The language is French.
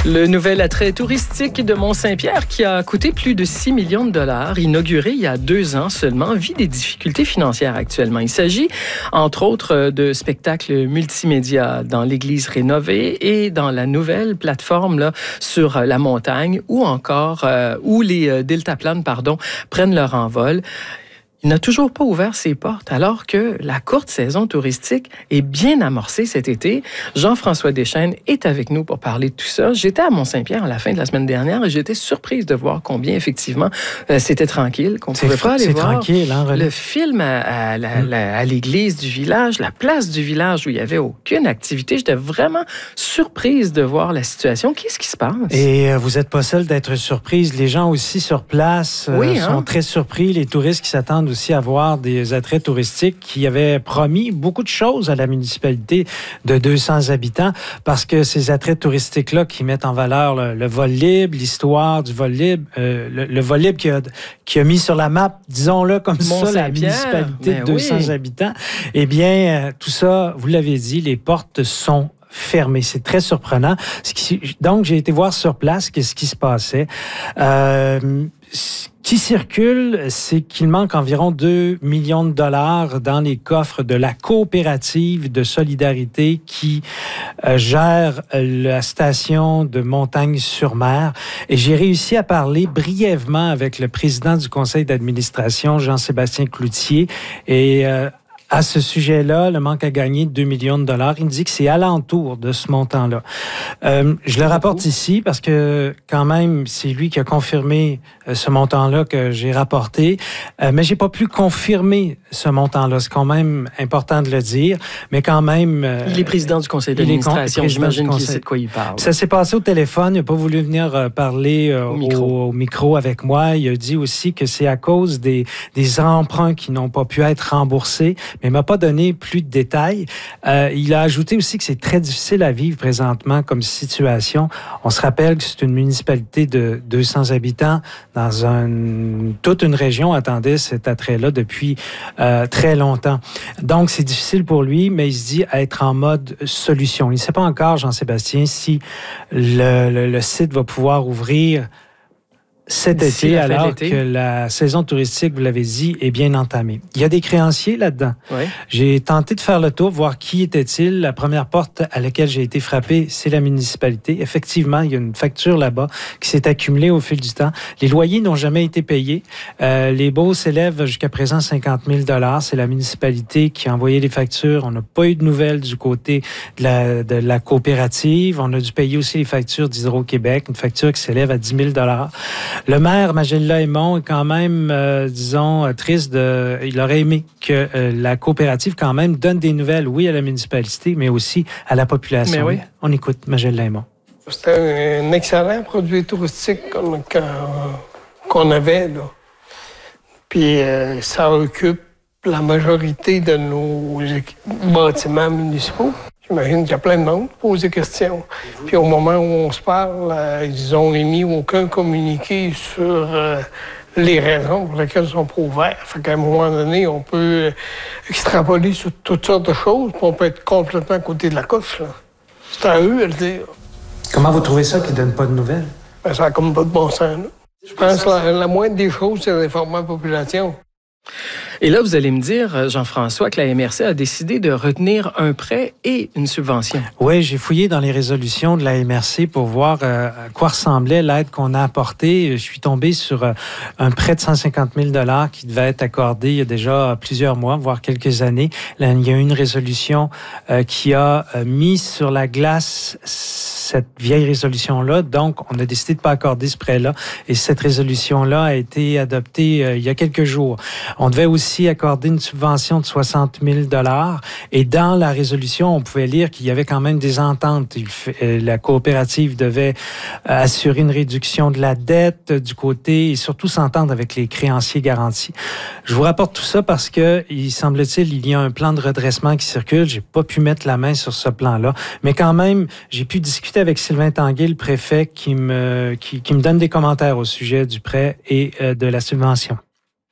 Le nouvel attrait touristique de Mont-Saint-Pierre, qui a coûté plus de 6 millions de dollars, inauguré il y a 2 ans seulement, vit des difficultés financières actuellement. Il s'agit, entre autres, de spectacles multimédia dans l'église rénovée et dans la nouvelle plateforme là, sur la montagne, ou encore où les deltaplanes prennent leur envol. Il n'a toujours pas ouvert ses portes, alors que la courte saison touristique est bien amorcée cet été. Jean-François Deschênes est avec nous pour parler de tout ça. J'étais à Mont-Saint-Pierre à la fin de la semaine dernière et j'étais surprise de voir combien, effectivement, c'était tranquille, qu'on ne pouvait pas aller voir tranquille, hein, le film à l'église du village, la place du village où il n'y avait aucune activité. J'étais vraiment surprise de voir la situation. Qu'est-ce qui se passe? Et vous n'êtes pas seul d'être surprise. Les gens aussi sur place sont très surpris. Les touristes qui s'attendent aussi à voir des attraits touristiques qui avaient promis beaucoup de choses à la municipalité de 200 habitants parce que ces attraits touristiques-là qui mettent en valeur le vol libre, l'histoire du vol libre, le vol libre qui a mis sur la map, disons-le comme ça, la municipalité de 200 habitants, eh bien, tout ça, vous l'avez dit, les portes sont fermé. C'est très surprenant. Donc, j'ai été voir sur place qu'est-ce qui se passait. Ce qui circule, c'est qu'il manque environ 2 millions de dollars dans les coffres de la coopérative de solidarité qui gère la station de Montagne-sur-Mer. Et j'ai réussi à parler brièvement avec le président du conseil d'administration, Jean-Sébastien Cloutier, et à ce sujet-là, le manque à gagner de 2 millions de dollars, il me dit que c'est alentour de ce montant-là. Je le rapporte ici parce que quand même, c'est lui qui a confirmé ce montant-là que j'ai rapporté, mais j'ai pas pu confirmer ce montant-là. C'est quand même important de le dire, mais quand même... il est président du conseil d'administration, j'imagine qu'il sait de quoi il parle. Ça s'est passé au téléphone, il n'a pas voulu venir parler au micro avec moi. Il a dit aussi que c'est à cause des emprunts qui n'ont pas pu être remboursés, mais il ne m'a pas donné plus de détails. Il a ajouté aussi que c'est très difficile à vivre présentement comme situation. On se rappelle que c'est une municipalité de 200 habitants dans toute une région attendait cet attrait-là depuis très longtemps. Donc, c'est difficile pour lui, mais il se dit être en mode solution. Il ne sait pas encore, Jean-Sébastien, si le site va pouvoir ouvrir cet été, alors que la saison touristique, vous l'avez dit, est bien entamée. Il y a des créanciers là-dedans. Oui. J'ai tenté de faire le tour, voir qui était-il. La première porte à laquelle j'ai été frappé, c'est la municipalité. Effectivement, il y a une facture là-bas qui s'est accumulée au fil du temps. Les loyers n'ont jamais été payés. Les baux s'élèvent jusqu'à présent 50 000 $. C'est la municipalité qui a envoyé les factures. On n'a pas eu de nouvelles du côté de la coopérative. On a dû payer aussi les factures d'Hydro-Québec, une facture qui s'élève à 10 000 $. Le maire, Magella Aymon, est quand même, triste. Il aurait aimé que la coopérative, quand même, donne des nouvelles, oui, à la municipalité, mais aussi à la population. Mais oui. On écoute Magella Aymon. C'était un excellent produit touristique qu'on avait, là. Puis ça occupe la majorité de nos bâtiments municipaux. J'imagine qu'il y a plein de monde qui pose des questions. Puis au moment où on se parle, ils n'ont émis aucun communiqué sur les raisons pour lesquelles ils sont pas ouverts. Fait qu'à un moment donné, on peut extrapoler sur toutes sortes de choses, puis on peut être complètement à côté de la coche. Là. C'est à eux à le dire. Comment vous trouvez ça qu'ils ne donnent pas de nouvelles? Ben, ça n'a comme pas de bon sens. Là. Je pense que la moindre des choses, c'est d'informer la population. Et là, vous allez me dire, Jean-François, que la MRC a décidé de retenir un prêt et une subvention. Oui, j'ai fouillé dans les résolutions de la MRC pour voir à quoi ressemblait l'aide qu'on a apportée. Je suis tombé sur un prêt de 150 000 $ qui devait être accordé il y a déjà plusieurs mois, voire quelques années. Là, il y a eu une résolution qui a mis sur la glace cette vieille résolution-là. Donc, on a décidé de ne pas accorder ce prêt-là. Et cette résolution-là a été adoptée il y a quelques jours. On devait aussi accorder une subvention de 60 000 $. Et dans la résolution, on pouvait lire qu'il y avait quand même des ententes. La coopérative devait assurer une réduction de la dette du côté et surtout s'entendre avec les créanciers garantis. Je vous rapporte tout ça parce que, il semble-t-il, il y a un plan de redressement qui circule. J'ai pas pu mettre la main sur ce plan-là. Mais quand même, j'ai pu discuter avec Sylvain Tanguay, le préfet, qui me donne des commentaires au sujet du prêt et de la subvention.